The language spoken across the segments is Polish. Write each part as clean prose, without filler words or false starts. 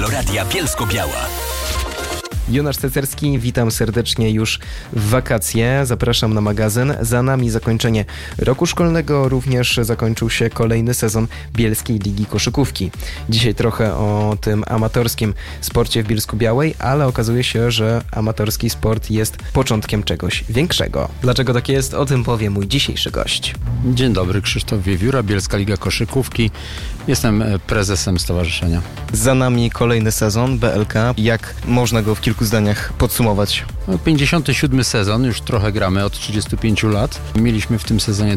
Meloradia Bielsko-Biała. Jonasz Cecerski, witam serdecznie już w wakacje. Zapraszam na magazyn. Za nami zakończenie roku szkolnego. Również zakończył się kolejny sezon Bielskiej Ligi Koszykówki. Dzisiaj trochę o tym amatorskim sporcie w Bielsku-Białej, ale okazuje się, że amatorski sport jest początkiem czegoś większego. Dlaczego tak jest? O tym powie mój dzisiejszy gość. Dzień dobry, Krzysztof Wiewióra, Bielska Liga Koszykówki. Jestem prezesem stowarzyszenia. Za nami kolejny sezon BLK. Jak można go w kilku zdaniach podsumować? 57 sezon, już trochę gramy od 35 lat. Mieliśmy w tym sezonie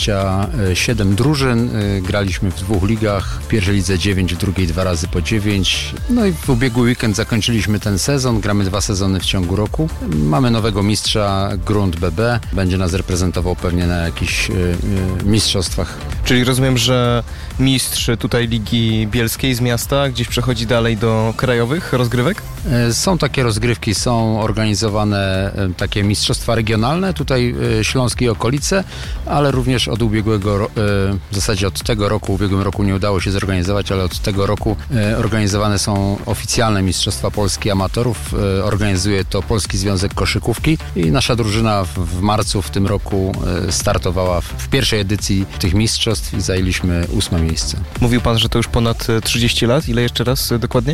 27 drużyn, graliśmy w 2 ligach, w pierwszej lidze 9, w drugiej 2 razy po 9. No i w ubiegły weekend zakończyliśmy ten sezon, gramy 2 sezony w ciągu roku. Mamy nowego mistrza Grunt BB, będzie nas reprezentował pewnie na jakichś mistrzostwach. Czyli rozumiem, że mistrz tutaj Ligi Bielskiej z miasta gdzieś przechodzi dalej do krajowych rozgrywek? Są takie rozgrywki, są organizowane takie mistrzostwa regionalne, tutaj Śląsk i okolice, ale również od ubiegłego, w zasadzie od tego roku, w ubiegłym roku nie udało się zorganizować, ale od tego roku organizowane są oficjalne mistrzostwa Polski amatorów. Organizuje to Polski Związek Koszykówki i nasza drużyna w marcu w tym roku startowała w pierwszej edycji tych mistrzostw i zajęliśmy 8. miejsce. Mówił pan, że to już ponad 30 lat. Ile jeszcze raz dokładnie?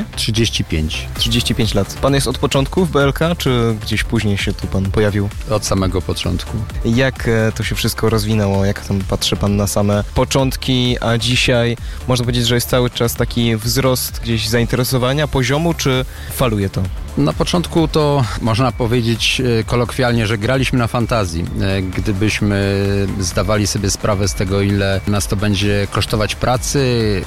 35. 35 lat. Pan jest od początku w BLK, czy gdzieś później się tu pan pojawił? Od samego początku. Jak to się wszystko rozwinęło? Jak tam patrzy pan na same początki, a dzisiaj można powiedzieć, że jest cały czas taki wzrost gdzieś zainteresowania, poziomu, czy faluje to? Na początku to można powiedzieć kolokwialnie, że graliśmy na fantazji. Gdybyśmy zdawali sobie sprawę z tego, ile nas to będzie kosztować pracy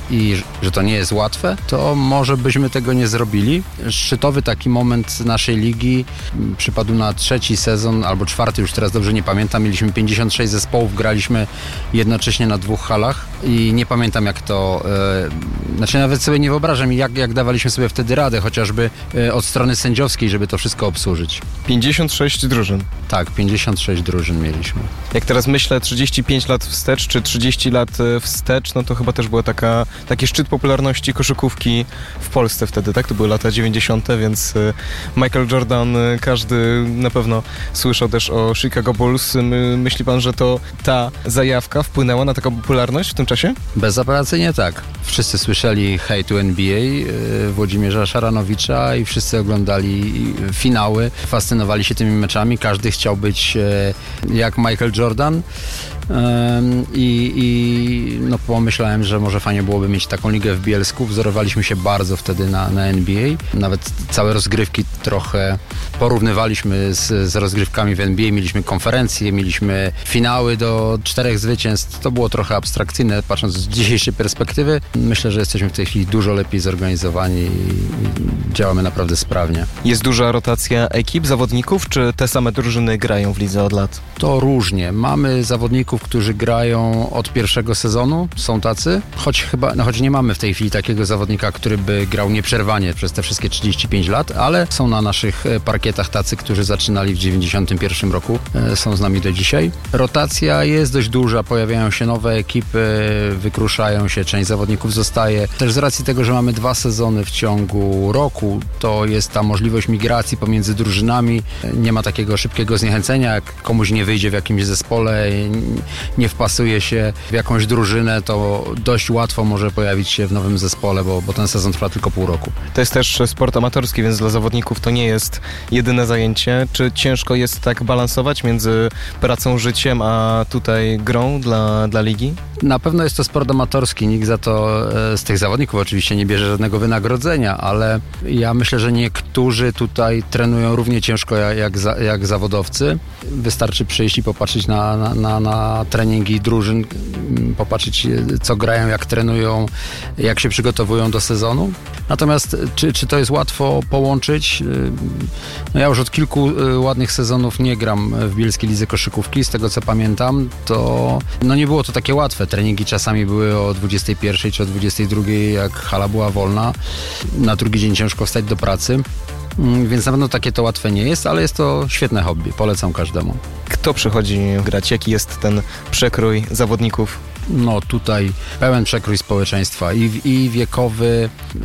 i że to nie jest łatwe, to może byśmy tego nie zrobili. Szczytowy taki moment naszej ligi przypadł na 3. sezon, albo 4, już teraz dobrze nie pamiętam. Mieliśmy 56 zespołów, graliśmy jednocześnie na 2 halach i nie pamiętam jak to... Znaczy nawet sobie nie wyobrażam, jak dawaliśmy sobie wtedy radę, chociażby od strony sędziowskiej, żeby to wszystko obsłużyć. 56 drużyn. Tak, 56 drużyn mieliśmy. Jak teraz myślę, 35 lat wstecz, czy 30 lat wstecz, no to chyba też była taki szczyt popularności koszykówki w Polsce wtedy, tak? To były lata 90., więc Michael Jordan, każdy na pewno słyszał też o Chicago Bulls. Myśli pan, że to ta zajawka wpłynęła na taką popularność w tym czasie? Bezapelacyjnie tak. Wszyscy słyszeli Hej to NBA Włodzimierza Szaranowicza i wszyscy oglądali finały, fascynowali się tymi meczami. Każdy chciał być jak Michael Jordan. No pomyślałem, że może fajnie byłoby mieć taką ligę w Bielsku. Wzorowaliśmy się bardzo wtedy na NBA. Nawet całe rozgrywki trochę porównywaliśmy z rozgrywkami w NBA. Mieliśmy konferencje, mieliśmy finały do 4 zwycięstw. To było trochę abstrakcyjne, patrząc z dzisiejszej perspektywy. Myślę, że jesteśmy w tej chwili dużo lepiej zorganizowani i działamy naprawdę sprawnie. Jest duża rotacja ekip, zawodników, czy te same drużyny grają w lidze od lat? To różnie. Mamy zawodników, którzy grają od pierwszego sezonu, są tacy, choć nie mamy w tej chwili takiego zawodnika, który by grał nieprzerwanie przez te wszystkie 35 lat, ale są na naszych parkietach tacy, którzy zaczynali w 91 roku, są z nami do dzisiaj. Rotacja jest dość duża, pojawiają się nowe ekipy, wykruszają się, część zawodników zostaje. Też z racji tego, że mamy 2 sezony w ciągu roku, to jest ta możliwość migracji pomiędzy drużynami, nie ma takiego szybkiego zniechęcenia, jak komuś nie wyjdzie w jakimś zespole, nie wpasuje się w jakąś drużynę, to dość łatwo może pojawić się w nowym zespole, bo ten sezon trwa tylko pół roku. To jest też sport amatorski, więc dla zawodników to nie jest jedyne zajęcie. Czy ciężko jest tak balansować między pracą, życiem, a tutaj grą dla ligi? Na pewno jest to sport amatorski, nikt za to z tych zawodników oczywiście nie bierze żadnego wynagrodzenia, ale ja myślę, że niektórzy tutaj trenują równie ciężko jak zawodowcy. Wystarczy przyjść i popatrzeć na treningi drużyn, popatrzeć co grają, jak trenują, jak się przygotowują do sezonu. Natomiast czy to jest łatwo połączyć? No ja już od kilku ładnych sezonów nie gram w Bielskiej Lidze Koszykówki. Z tego co pamiętam, to nie było to takie łatwe. Treningi czasami były o 21 czy o 22, jak hala była wolna. Na drugi dzień ciężko wstać do pracy. Więc na pewno takie to łatwe nie jest, ale jest to świetne hobby. Polecam każdemu. Kto przychodzi grać? Jaki jest ten przekrój zawodników? No tutaj pełen przekrój społeczeństwa i wiekowy.